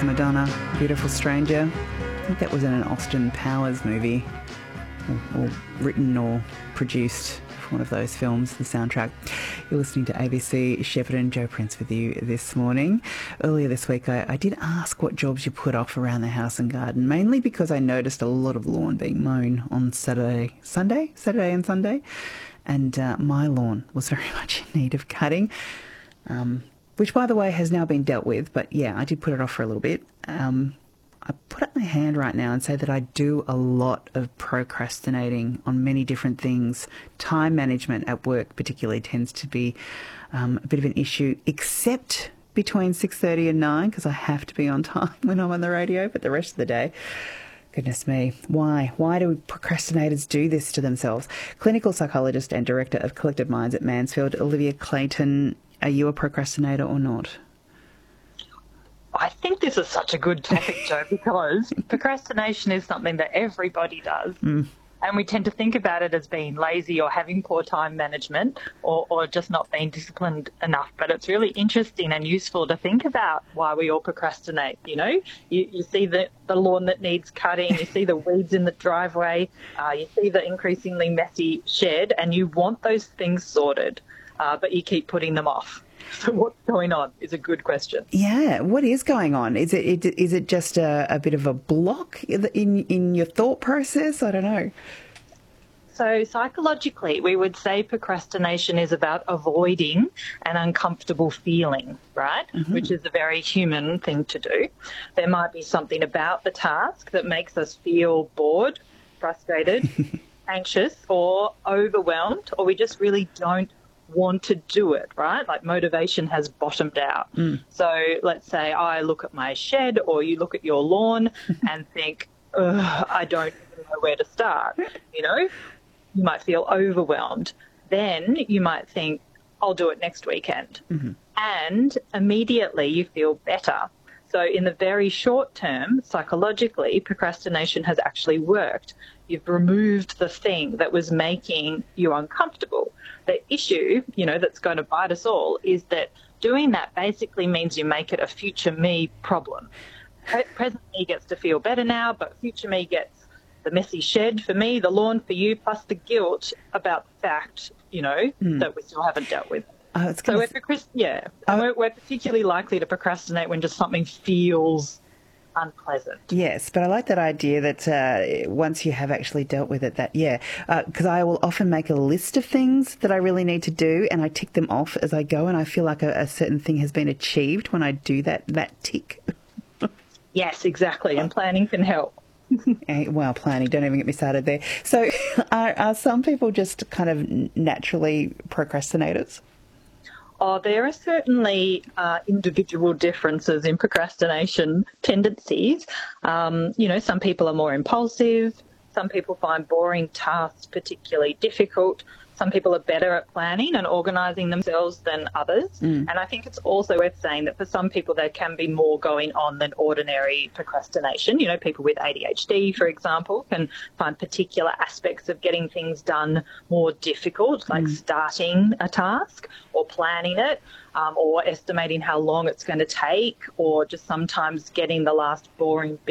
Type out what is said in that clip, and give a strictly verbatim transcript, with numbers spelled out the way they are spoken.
Madonna, Beautiful Stranger. I think that was in an Austin Powers movie, or, or written or produced for one of those films, the soundtrack. You're listening to A B C Shepparton, Joe Prince with you this morning. Earlier this week, I, I did ask what jobs you put off around the house and garden, mainly because I noticed a lot of lawn being mown on Saturday, Sunday, Saturday and Sunday, and uh, my lawn was very much in need of cutting. Um, which, by the way, has now been dealt with. But, yeah, I did put it off for a little bit. Um, I put up my hand right now and say that I do a lot of procrastinating on many different things. Time management at work particularly tends to be um, a bit of an issue, except between six thirty and nine, because I have to be on time when I'm on the radio, but the rest of the day... Goodness me. Why? Why do procrastinators do this to themselves? Clinical psychologist and director of Collective Minds at Mansfield, Olivia Clayton, are you a procrastinator or not? I think this is such a good topic, Joe, because procrastination is something that everybody does. Mm. And we tend to think about it as being lazy or having poor time management or, or just not being disciplined enough. But it's really interesting and useful to think about why we all procrastinate. You know, you, you see the, the lawn that needs cutting, you see the weeds in the driveway, uh, you see the increasingly messy shed, and you want those things sorted, uh, but you keep putting them off. So what's going on is a good question. Yeah, what is going on? Is it, it is it just a, a bit of a block in in your thought process? I don't know. So psychologically, we would say procrastination is about avoiding an uncomfortable feeling, right? Mm-hmm. Which is a very human thing to do. There might be something about the task that makes us feel bored, frustrated, anxious, or overwhelmed, or we just really don't want to do it, right? Like motivation has bottomed out. Mm. So let's say I look at my shed or you look at your lawn and think, ugh, I don't even know where to start, you know? You might feel overwhelmed. Then you might think, I'll do it next weekend. Mm-hmm. And immediately you feel better. So in the very short term, psychologically, procrastination has actually worked. You've removed the thing that was making you uncomfortable. The issue, you know, that's going to bite us all is that doing that basically means you make it a future me problem. Present me gets to feel better now, but future me gets the messy shed for me, the lawn for you, plus the guilt about the fact, you know, mm. that we still haven't dealt with. Oh, so we're, procrast- yeah, oh. we're, we're particularly likely to procrastinate when just something feels unpleasant. Yes, but I like that idea that uh, once you have actually dealt with it, that, yeah, because uh, I will often make a list of things that I really need to do and I tick them off as I go, and I feel like a, a certain thing has been achieved when I do that, that tick. Yes, exactly, and planning can help. Well, planning, don't even get me started there. So are, are some people just kind of naturally procrastinators? Oh, there are certainly uh, individual differences in procrastination tendencies. Um, you know, some people are more impulsive. Some people find boring tasks particularly difficult. Some people are better at planning and organising themselves than others. Mm. And I think it's also worth saying that for some people there can be more going on than ordinary procrastination. You know, people with A D H D, for example, can find particular aspects of getting things done more difficult, like mm. starting a task or planning it, um, or estimating how long it's going to take, or just sometimes getting the last boring bit